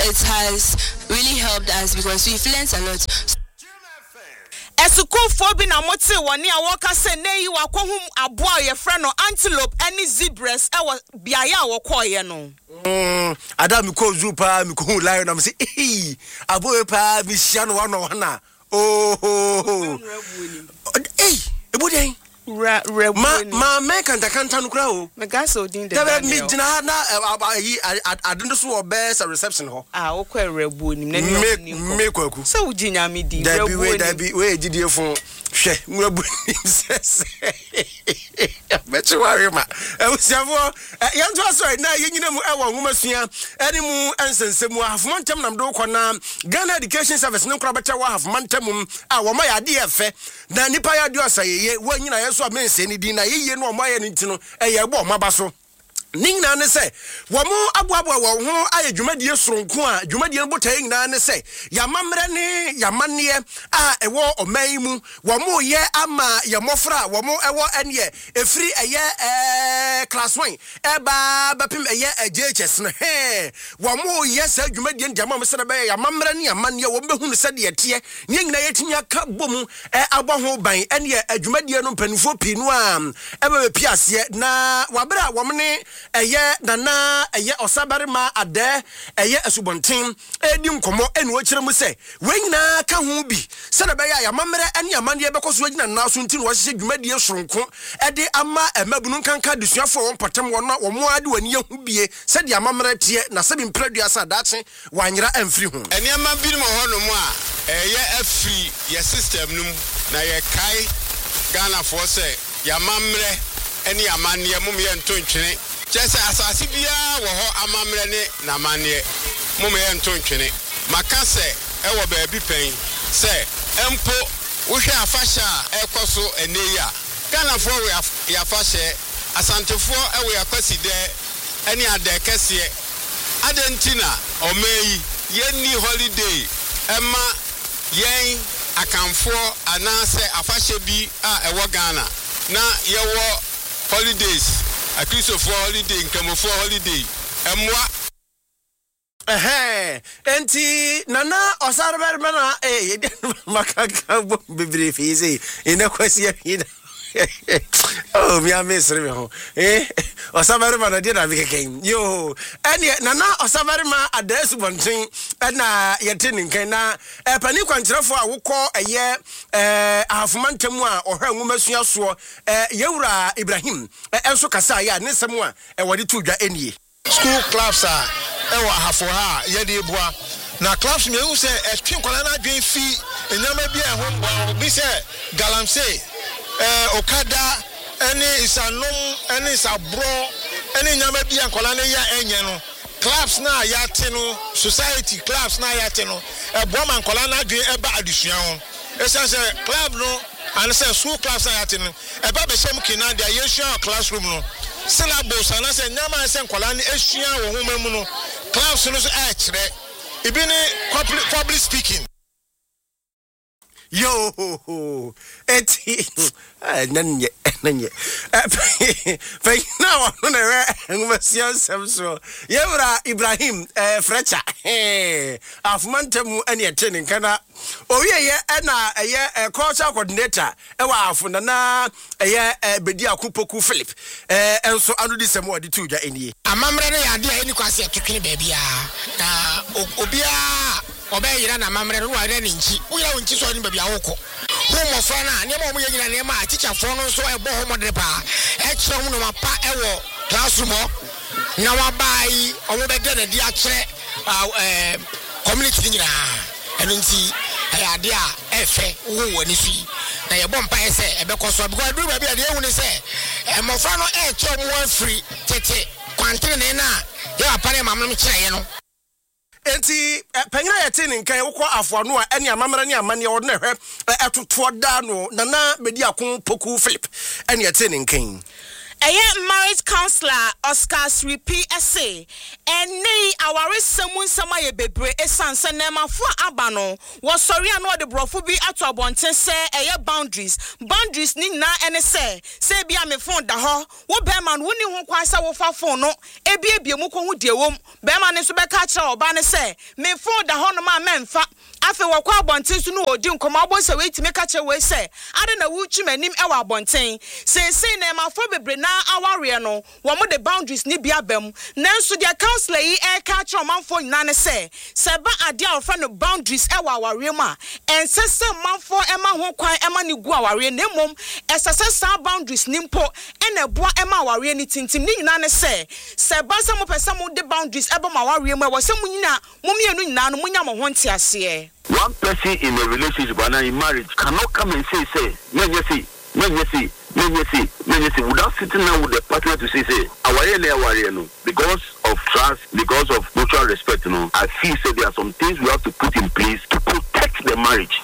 it has really helped us because we've learned a lot. Esuku fobi na moti woni a woka se neyi wakohum aboa ye frɛ no antelope any zebras e wo biaya a wokoye no. Adam ko zoo pa mi ko lion am say eh aboa pa mi hia no one na. Oh. Eh, ebodien. Ma me kanta no kra o. Me gas odin de. There me gina na adendo so obes a reception ho. Wo kwa rebu onim na me kwaku. So ujinya me di rebu onim. Dabi we gidie fun hwe rebu onim sese. Bechi wari ma. Usiafo yanto aso na yenyina mu ewo nwumasua eni mu ensensemu afomantem nam do kona Ghana Education Service ne nkra beta wa afomantem a wo ma ya de efe na nipa ya de osayeye wanyina so amense ni di na yeye no omo aye ni ntino eye gbo omaba so ningna ne se wo mo aboabo wo ho aye dwumadie soronko a dwumadie botaye nyina ne se yamamre ne yamane a ewo oman mu wo mo ye ama yamofra wo mo ewo ene efiri eye class 1 eba bapim eye JHS no wo mo ye sa dwumadie ndama mo se na be yamamre ne yamane wo behunu se de yete nyina yetinya ka bom abo ho ban ene adwumadie no mpanifo pinu a eba be piase na wabra wo ne eye nana eye osabarima ade eye asubonten edi nkomo enu okire mu se wenyina ka ho bi se na be ya mamre ene amane bekoso agina na so ntin wo hye dwumadie soronko ede ama emabunu kanka desuafo won patam wono wo mo ade wani hu bie se de amamre tie na se bi mpradua sa dache wanyira amfiri ho ene ama bi mo ho no mu a eye afri ye system num na ye kai Ghana for se ya mamre ene amane mum ye ntontwene Jesse asasi bia wo ho amamre ne na mane mum ye ntontwene makase e wo baabi pen se empo wo hwe afasha ekoso eneya Ghana for we afashe asantefo e we akwaside ene ade kese adentina omeyi yenni holiday ema yen akamfo anase afashe bi a ewo Ghana na yewo holidays a Christopher holiday nkamofo holiday emwa enti nana osarberma na makaka bebre fizi ina kwasi ina oh mi amesre me ho osabarima na dia na bikeken yo ene nana osabarima adesu bontin na yete ninkan na pani kwankyerefo a wokọ eye ahafumantam a ohwa nwumasua so yewura Ibrahim enso kasa ya ne nsem a wode tudwa enie school clubs a ewa hafo ha yede ebua na clubs me hu se etwe kwala na adwen fi enyama bi ho bi se galamsey okada ene isanum ene sabro ene nyama bi ankola ne ya enye no clubs na ya te no society clubs na ya te no ebo ma ankola na adwen eba adusua ho esanse club no and say school clubs na ya te no eba be shem kina dia yesua classroom no syllabus na say nyama se ankola ne esua wo homa mu no clubs no so a kire ibi ne public speaking yo eti nanye fe now on nwumasia nsem so yewura Ibrahim Frecha afumantem ene etene kana owieye na eye culture coordinator ewa afuna na eye bedi akupoku Philip enso anodi sem odi tudwa enie amamre ne yade eni kwase twetwene baabia na obia obeyira na amamre no wa ne nchi uyira nchi so ni baabia woko homo fra na ne mo yegyina ne ma teacher fo no so ebo homo de pa e kire no mapa ewo classroom na wa bai omo be de di a kire community nyina eno nti ayade a efe wo woni fi na ye bompa ese ebe koso because do baabia de ewu ni se mo fra no e kire mo free tete kwantene ne na ye apare mamno kire ye no enti panyina yete ninkan wokọ afoano a ene amamra ne amane wo na hwe etoto da no nana bedi akon poku Philip ene yete ninkan Marriage counselor Oscar Sripi essay and nay our someone samaye bebre esan senema for abano was sorry and what the brofubi at abonte say boundaries ni na ene say bia me phone da ho wo be man woni ho kwasa wo fa phone no ebie mu ko hu de wom be man so be ka kira oba ne say me phone da ho no ma memfa afi wo kwa abonte so no odi nkoma abo say we ti me ka kira we say ade na wu twi manim e wa abonten say na ma for bebre na aware no wo mo the boundaries ni bia bam nanso dia counselor yi e ka kira manfo nyina ne say ba ade a ofra no boundaries e wa aware ma ensese manfo e ma ho kwan e ma ni gu aware na mom esese sa boundaries ni mpo e na boa e ma aware ni tintim ni nyina ne say ba sa mo pesa mo the boundaries e ba ma aware ma wo se mo nyina mo mienu nyina no mo nya mo ho ntiase. One person in a relationship and in marriage cannot come and say, without sitting down with the partner to say, because of trust, because of mutual respect, I feel there are some things we have to put in place to protect the marriage.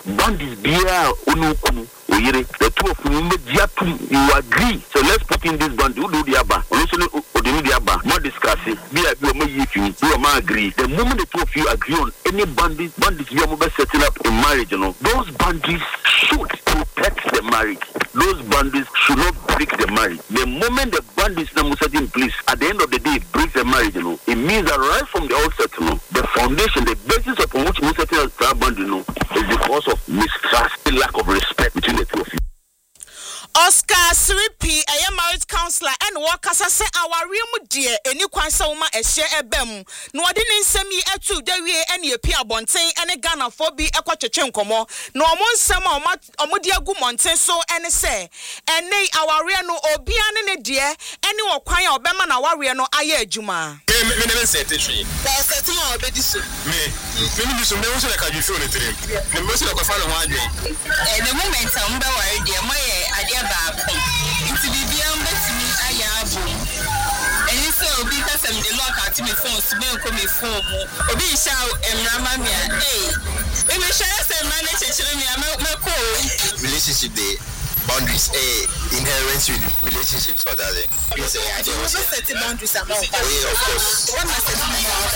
The two of you agree. So let's put in this bond. You do the abba. More discussing. You agree. The moment the two of you agree on any bandits you are setting up in marriage, those bandits should protect the marriage. Those bandits should not break the marriage. The moment the bandits are set in place, at the end of the day, it breaks the marriage. It means that right from the outset, the foundation, the basis upon which we set up that bond, is because of mistrust, the lack of respect between the two of you. Oscar Sripi, a marriage counselor, and workers say our real dear, any kwansoma a share a bem. No, I didn't send me a 2 day any appear bontain and a Ghana for be a quachanchencomo. No one summer or Modia Gumonte so and say, and nay our real no or be an dear, any or choir or Beman our real no aye Juma. Me set it. That's a thing already. Me so never like I feel it. The most of the one day. And the moment I'm worried, dear, my idea back. It's the beyond me, I have. And so because I'm the lock at me phone, smoke me phone, or be shout and Ramamia. Hey, we will share some manage me. I'm not Relationship day. Boundaries, inherent relationships for that. You never set the boundaries among of course. What must I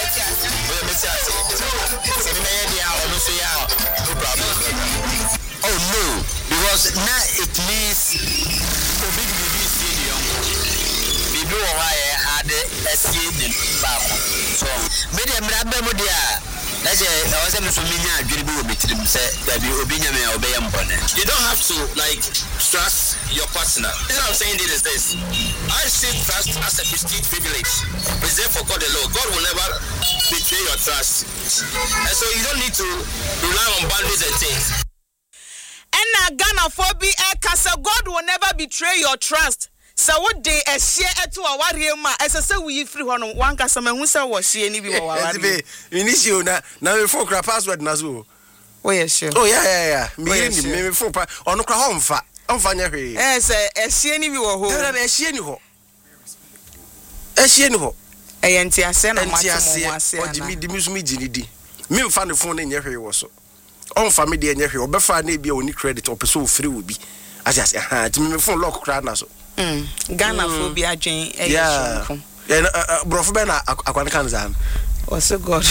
No problem. Oh no, because now it means a big BB stadium. Bibi why had a stadium back. So, maybe I'm not that's I was able to mean you don't have to trust your partner. What I'm saying is this. I see trust as a prestige privilege. Reserved for God alone. God will never betray your trust. And so you don't need to rely on boundaries and things. And Ghana for be a casa, God will never betray your trust. So what day a share to a warrior ma as I say we free one customer who said was she any be initial now before crap password nazo. Oh yes, sure. Oh yeah. Me for on the home fat. I'm fine. Yes, a she any be home. A she any ho. A she any ho. A NTS or Jimmy Dimusmi Ginny. Me found the phone in your hair was so. On family and your hair, or Beffa may be only credit or pursue free will be. As I said, Jimmy phone lock crowd now. Ghana phobia Jane. Yeah. Brofbena Aquancanzan. Was so good.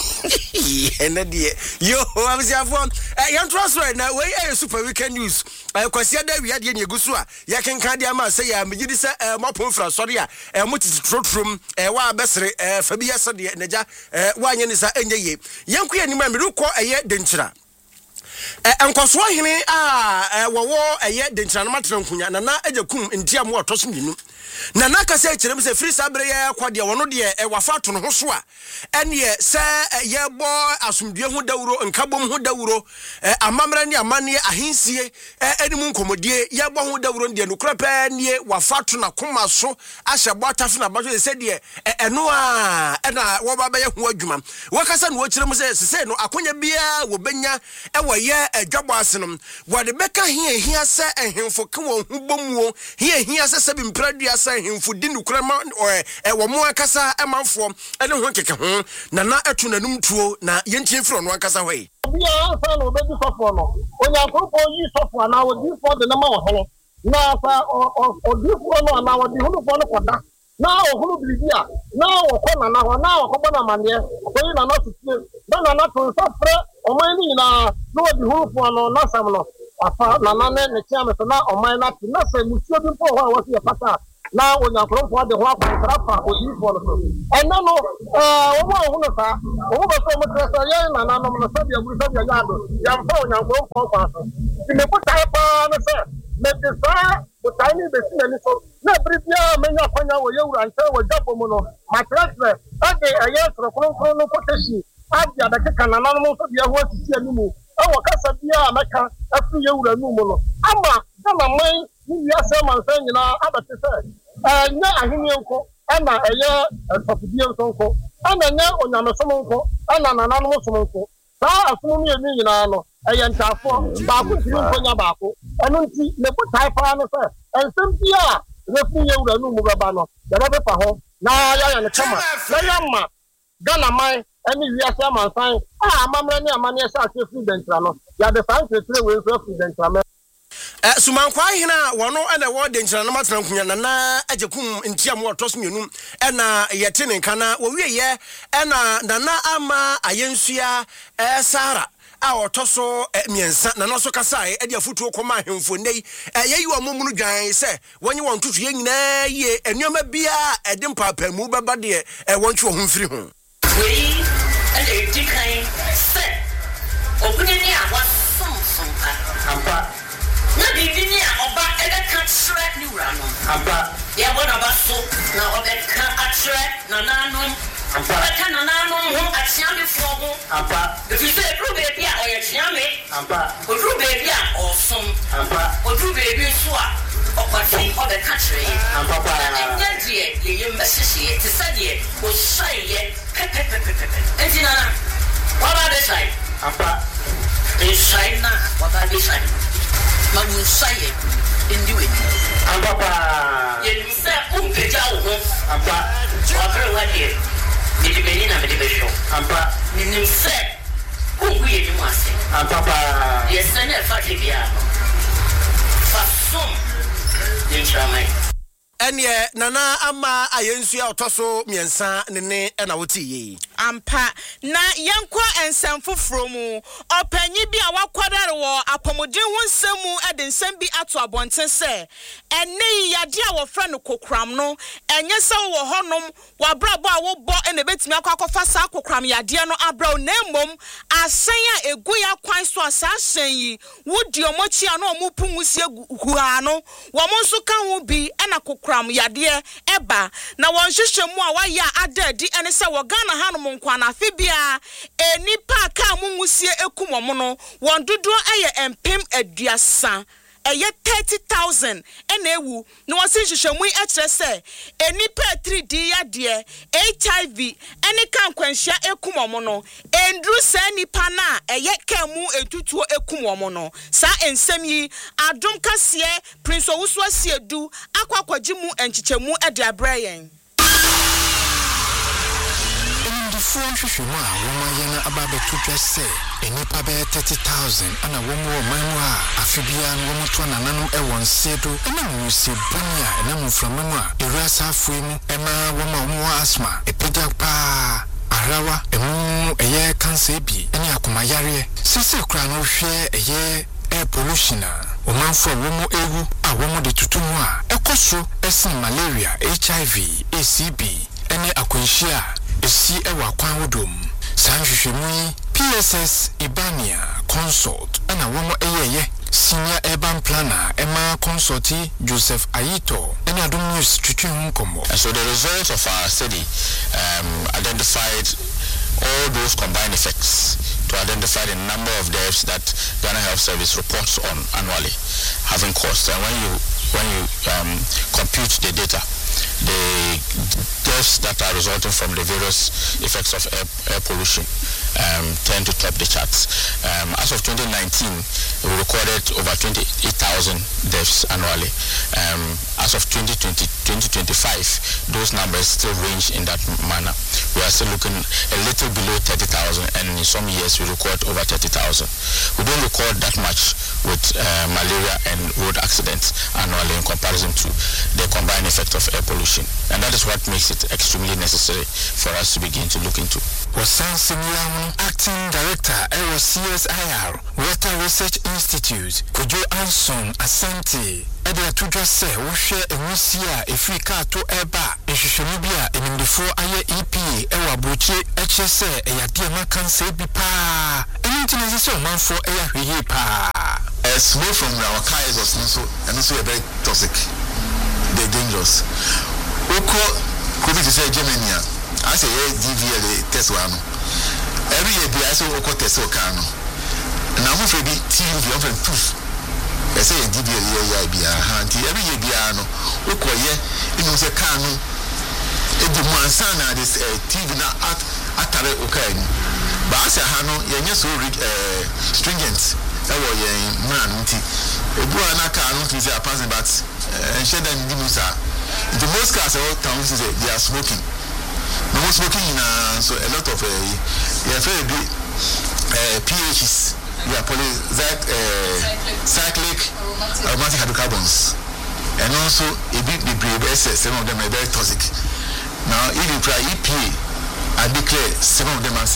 And dear, yo, I was your phone. Young trust right now. Where are super weekend news? I consider we had Yenny Gusua. Yakin Kandiama say, I'm Medisa, Mopon from Soria, and what is trot room, a Bessere, Fabia Sadia, Neja, one is a NJ. Young Queen, remember, look a year dentura. Swahili a year dentura matron, Nana Ejakum in Tiamu Tosin. Nanaka say to them, say, free Sabrea, Quadia, one of the Wafaton Hoswa, and ye, sir, ye boy, Asum Diamudauro and Kabum Hudauro, a Mamrania Mania, a Hinsie, Edmund Comodie, Yabon Hudauro, the Nucrapan, ye, Wafatuna Kumaso, Asha Batafina, but they said, ye, and Noa, and Wabaya Wagman. Wakasan watch them say, no, Aquia Bia, Wobenya, and were ye a Jabwasinum. What the Becca here, sir, and him for Kumo, Hubomo, here, has a 7 predia. Him for dinu krama or a more kasa a man from I don't want to Nana Atuna Numtuo, na Yentin from one kasa way. We are also baby software. When you are going for you software now, this for the number of na fa odifuo no ana wodi hunufo no koda na ohunu bibia na okọ na ho na okọ na mane oyi na no tutie na na to safre oman ni na no wodi hunufo no na sam no afa na na ne tiame so na oman na ti na se musuo bi mpo ho a wose pata na onyankronfo de ho akwantrafa oyifo no so ena no omo ohunu sa omo be so mo tresa ye na na no no sabia buru sabia yado ya mfa onyankronfo kwa so ti me ko tai pa no se me te sa o tai ni be si na so na bribia menya kwanya wo yewura nse wo jabo mu no matrasre ade aye soro kronkron no koteshi ade adake na na no so bia ho asisi animu ewo kasa bia ameka afi yewura nu mu no ama na man ni ase mansa nyina abate se nya ahini nko ana eye topidie nko ana nya onyamesom nko ana nanano som nko saa asom mi eni nyina no eye ntafo baako tiri nko nya baako eno nti ne botai pa no se ensem bia refu yewura nu mu baba no ya be pa ho na ya ne kama na ya ma Ghana man eni wiase mansan amamre ne amane sa ase president no ya de san tire we so president na Sumankwa hina wono ena wo de nkyira no matena nkunya na ajekum ntiam wo toso mienu ena yete ne kana wo wieye ena nana ama ayensua Sara a otoso miensa na no so kasae ade afutuo koma ahemfo nei yeyi wo momunu dwan se wonye won tutu ye nyina ye enuoma bia ede mpapamu beba de wontwe ho mfiri ho we ade dikan se obunyani a wasomsomka ampa na bibi a oba ebe ka trek ni wura no ampa ya bona ba so na oba ka atrek na nanom ampa ka na nanom ho atiame fo ho ampa if say pro baby a oye tiame ampa odru baby a osom ampa odru baby so a okwati oba ka trek ampa pa na die ye mesisi ti sadie o saye entina na waba de sai ampa inside na waba de sai ma mun saye indi we ampa ye ni se umpeja wo ampa wakre wadi mi de benina mi de besho ampa ni se kungu ye ni mwase ampa ye sene fati bia fasom ni chamai enye nana ama ayensua otoso miensa ne na wotiye ampa na yenko ensamfoforo mu opanyi bi a wakwadare wo apomodin ho nsemu edensem bi ato abonten se ene yade a wo fra no kokram no enye se wo honom wabrabo a wo bo ene betimi akwakofa sa kokram yade no abraw na emom asen a egu ya kwan so asasen yi wodi omochi a no omupungusie huha no wo monso ka ho bi ena kokram yade eba na won hwehwemu a waya adadi ene se wo Ghana hanom nkwa na fibia enipa ka mungusie ekum no won dodo eye empem aduasa eye 30,000 ena ewu na wose hwehwemu e kire se enipa 3D yade HIV ene kan kwanhia ekum no endru sa nipa na eye kamu etutuo ekum no sa ensem yi adom kase Prince Owusu Asiedu akwakwagimu enchichemu ede abrayen phone shushumu a woma yana ababe tutwa se enipa be 30,000 ana womo manu a afibia no womo to nananu e won sedo ena mu se bunia ena mu framamu a erasa afuimu ema woma womo asma epeja pa arawa emu eye kanse bi eni akoma yare sese kura no hwe eye air pollution a womanfo womo ewu a womo de tutumu a ekoso esen malaria HIV ACB ene akwanhia esi ewa kwan wodom sanhwehwemu PSS Ibania Consult ana womo eyeye senior urban planner Emma Consulti Joseph Ayito and Adom News Chichunkomo. So the results of our study identified all those combined effects to identify the number of deaths that Ghana Health Service reports on annually having caused. And when you compute the data, the deaths that are resulting from the various effects of air pollution tend to top the charts. As of 2019, we recorded over 28,000 deaths annually. As of 2025, those numbers still range in that manner. We are still looking a little below 30,000, and in some years we record over 30,000. We don't record that much with malaria and road accidents annually in comparison to the combined effect of air pollution. And that is what makes it extremely necessary for us to begin to look into. Acting Director, CSIR, Water Research Institute, Kojo Anson Asante, Edia Tuja se, Woshe Emusia, Efrika to Eba, Eshishamibia, Enimdefo Aye EP, Ewa Buchi, HSE, Eyadiama Kanse Bipa, Anything so man for Eya Hipa. Smoke from our cars also, and also very toxic. They're dangerous. Oko, COVID to say Germany, I say DVL test one. Every year, I saw Oko test Okano. And I'm afraid TV often proof. I say DVL, every year, Biano, Oko, it was a cano. It was Mansana, this TV now at Okano. But I say, Hano, you're so stringent. Man, but the most cars all towns they are smoking. No more smoking in so a lot of PHs, cyclic aromatic hydrocarbons, and also a bit some of them are very toxic. Now, if you try EPA, I declare some of them as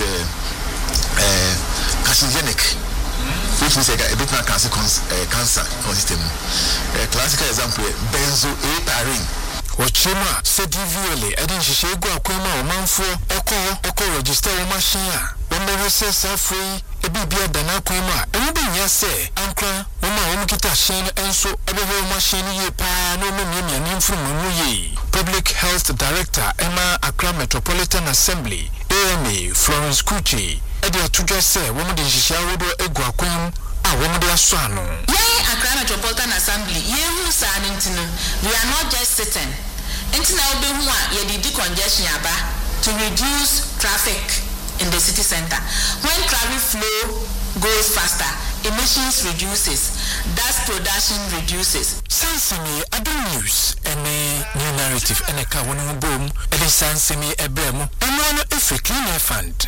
carcinogenic. Which is a bit more cancer system. A classical example, benzoaparin. Ochima said DVL, Edin Shishego Akoma, Manfo, Oko register machine. When the recess are free, a bibia than Akoma, and you yes say, Ankra, Uma Omkita Shen, and so every machine ye pa no minion from Muye. Public Health Director Emma Accra Metropolitan Assembly, AMA, Florence Kuchi. Edia Tuja say, woman in Shishawodo Eguaquim, a woman de Aswano. Yea, Accra Metropolitan Assembly, ye who san intino, we are not just sitting. Intina Obehua, ye did decongestion yaba to reduce traffic in the city center. When traffic flow goes faster, emissions reduces, dust production reduces. Sansimi Adu News, and a new narrative and a Kawana boom, and a Sansimi Ebremo, and one if a cleaner fund.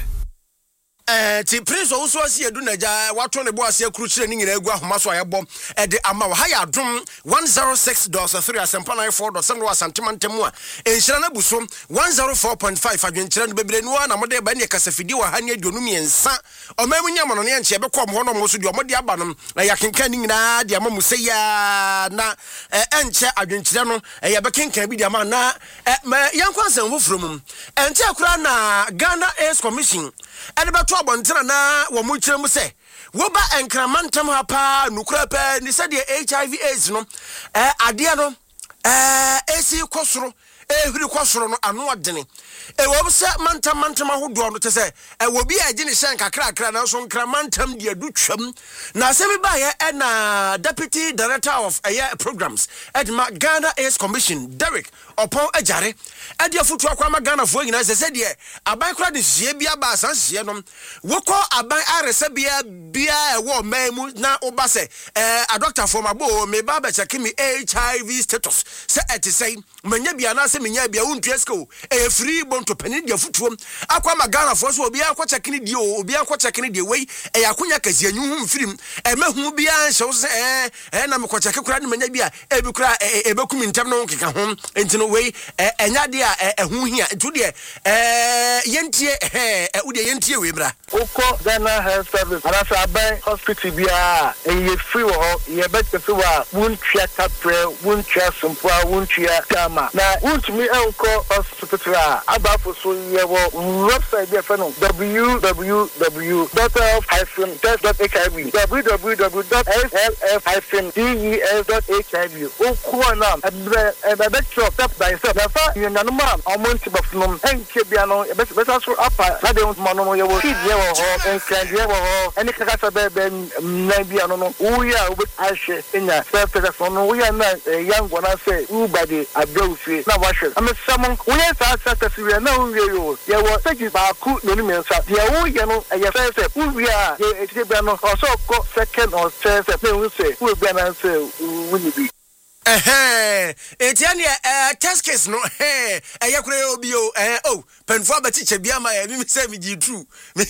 Ti prince also see edunaja wato ne bo ase akruchire ni nyina egu ahomaso ayebo de ama wa haya dum 106.3 asempa 94.7 asantemantemu a enhyira na buso 104.5 adwenkyira no bebre no na mode ba ne kasafidi wa hane aduonu miensa omamunya mono ne enche bekom ho no mo so de omode aba no na yakenkan ni nyina de ama museya na enche adwenkyira no ya bekenkan bi de ama na yankwansan hofrom enche akura na Ghana Aids Commission Edeba Bontana na wo mu kyerem se wo ba enkramantam ha pa nukura pa ni se de HIV AIDS no ade no esi kosoro ehuri kosoro no ano odene wo se mantam ahodo no te se wo bi agi ne hyen kakra na so enkramantam de adutwam na se bi ba ye na Deputy Director of Programs Edma Ghana AIDS Commission Derek Opon Ajare ade afutu akwama Ghana fo nyina se de aban kra de hie bia ba asanhie no wokọ aban arese bia wo mamu na oba se a doctor for mabo me ba check me HIV status se etise manya bia na se menya bia untuesko free bonto pani de afutu akwama Ghana fo so obi akọ check ni die obi akọ check ni die wei yakonya kazi anyu hu mfirim mahu bia nhye se na me ko check kra ni manya bia ebi kra ebekumi ntam no keka ho entino wei enya de ehu hia to de yentie ude yentie we bra Oko Ghana Health Service anasa aban hospital bia eye free wo ye better so wa wuntwa tapre wuntwa sompoa wuntwa kama na wuntumi enko hospital bafo so yewo website there for no www.health-test.hiv www.health-tes.hiv okwana ebe step by step na fa yananuma omonti bafnum enke bia no better so apa na de no yewo feed yewo ho enkan yewo ho eni kaka be na bia no uya obi ahwe enya self no uya na yango na say ubade abewfie na wahwe amesam uya sa tasiria na uye yo yewo segi ba ku no ni mensa de uye no eye say uya ye etibia no also ko second or third say we say we bia na say we be etiane test case no ayekure obi o penfo abetiche bia ma ya mi say mi true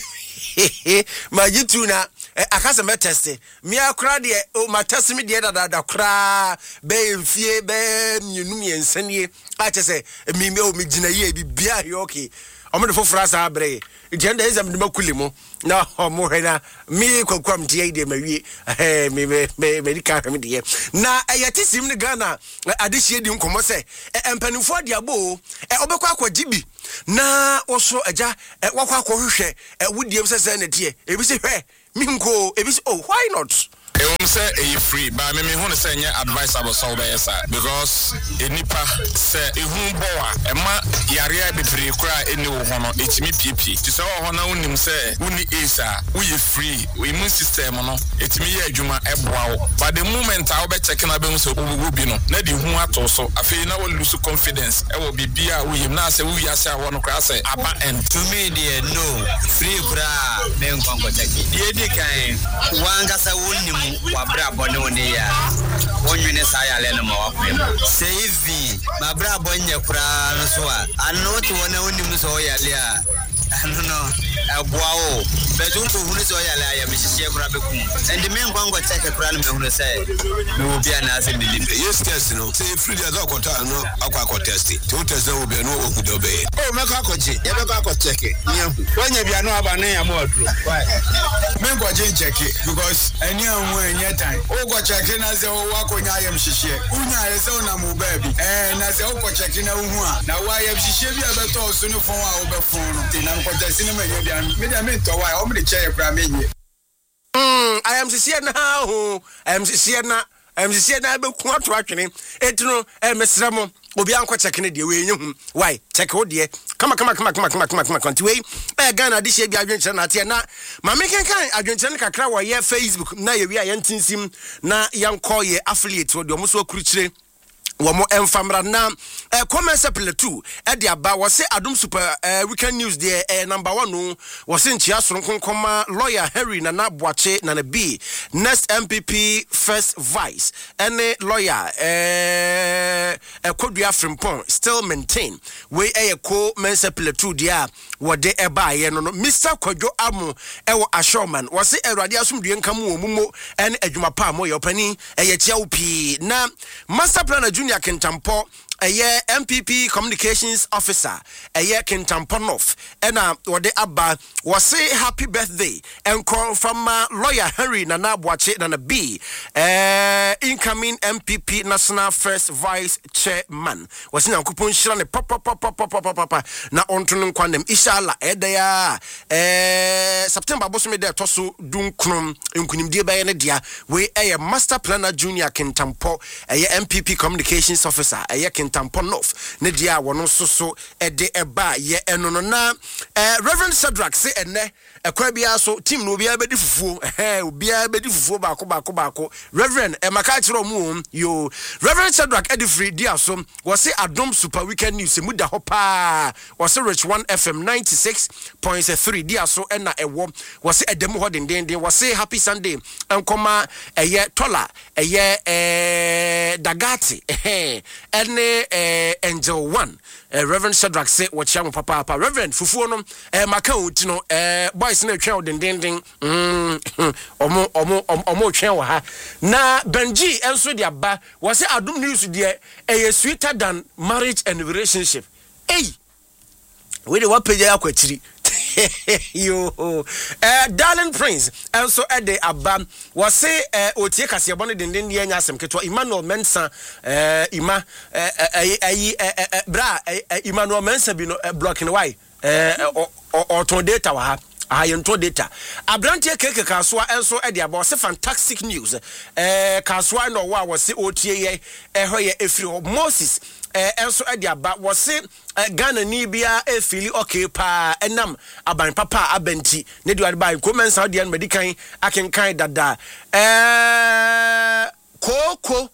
ma jitu na akase me test mi akura de o ma test mi de da kura be fie be mienu miensanie a chese mi gina ye bibia he okay omo de fofora sa abre etiane ezam de makulimo na omo hena mi kwakwam tie de mawie me medical me de na ayetisim ne Ghana adehie di nkomo se empanifo de abo obekwa akwagibi na oso aja wakwa akohwehwe wudiem sese na tie ebi se hwe minko ebi se oh why not say a free but me who say advisable so be yes because enipa say ehun boa ema yare bebre kura eni wo hono etimi pp ti say wo hono unim say uni isa we free we immune system no etimi ye adwuma eboa wo but the moment I be check na be hu say obugu bi no na di hu ato so afei na wo lose confidence e wo bibia wo yim na say wo wiase a wo no kura say aba and to me there no free kura me nkonko check ye di kan wanga sa woni wa bra bone oni ya wonwene sa ya le no ma wa kwem save ma bra bonye kura no so a ano to wona oni mu so ya le a no abuawo beju ko hunu so ya le ya me hihie kura be kum and me ngwango check kura no me hunu say me wo bia na say me live yes test no say free the do kwota no akwa test to test no be no okudo be oh me ka kochi ye be ka check nyahu wanya bia no aba na ya mo aduro why me ngwaje check because any anwo enya time o go check na say o wa konya ayem hihie unya ye say na mo baby na say o ko check na uhu a na wa ayem hihie bia be to so no fon a o be fon no te na ko test ni me bia me to why o me check kra me nye I am sincere now. I am sincere na be ku ato atwene etino mesremo obi anko check ne de we nyu why check wo de kama we Ghana de she bi adwenche na te na ma me kan adwenche ne kakra wo ye Facebook na ye wi a ye ntinsim na yanko ye affiliate wo de omo so akuru Wamo enfamra na comment sepele 2 e de aba wo se Adom Super Weekend News de number 1 no wo se nchia soronkonkoma lawyer Henry Nana Boache na B next MPP first vice any lawyer Kodua Frimpong still maintain we ko men sepele 2 dia wo de eba ye no Mr. Kwadwo Amu wo Ashoman wo se Awurade asomdue nkamu omumo ene adwuma pa mo ye opani ye chia upi na master plan Junior Kintampo MPP Communications Officer Kintampo North ena wode aba was say happy birthday and call from lawyer Henry Nana Boache na B incoming MPP National First Vice Chairman was in Ankupon Shira ne papa na ontunu kwanem inshallah edaya September bosome de toso dunkrum nkunimdie baye ne dia we master planner Junior Kintampo MPP Communications Officer Kintampo North ne dia wono soso ede eba ye enono na Reverend Shadrack say ene ekwa bia so team no bia bedi fufuo obia bedi fufuo baako Reverend maka kiro mu yo Reverend Shadrack Edifree dia so wo say Adom Super Weekend News mu da hopa wo say Rich 1 FM 96.3 dia so ena ewo wo say edem ho den wo say happy Sunday enkoma tola Dagati ene Angel 1 Reverend Shadrack say what chamo papa Reverend fufuo no maka uti no boys na twa den omo twa wa ha na Benji enso dia ba was say Adom News dia sweeter than marriage and relationship we dey what page akwatiri Yo, Darling Prince, and so at the Abam was say, Otie Kasiabon in Indian Yasam Keto, Emmanuel Mensa, Emmanuel Mensa bino blocking away, or to data. I am to data. Abrantia Keke Kaswa also at the about fantastic news. Kaswa no wa was the OTA, if you Moses. Also at the about was say Ghana Nibia fili okay pa enam aban papa abenti ne do adban comments out the medical I can kind dada Coco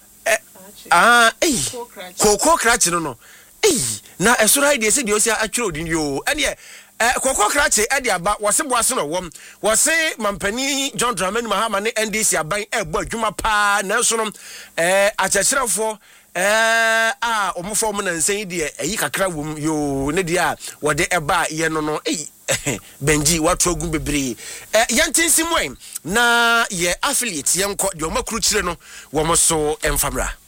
Coco Cratch no na esura dey say dey osia atwero din yo ene Coco Cratch at the about was no wom was say Mampani John Dramani Mahama ne NDC aban ebo adwuma pa na so no achechirefo omofo na nsen de eyi kakra wom yo ne dia wode eba ye no Benji watu ogun bebre yantinsi mwen na ye affiliate yenko de omakru kire no wo mo so emfamra